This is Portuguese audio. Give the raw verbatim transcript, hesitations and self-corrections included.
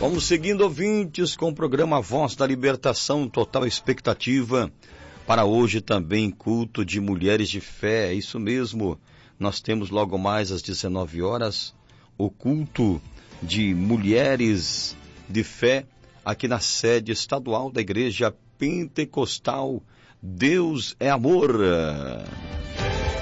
Vamos seguindo, ouvintes, com o programa Voz da Libertação, total expectativa para hoje também, culto de mulheres de fé. É isso mesmo, nós temos logo mais às dezenove horas o culto de mulheres de fé aqui na sede estadual da Igreja Pentecostal Deus é Amor.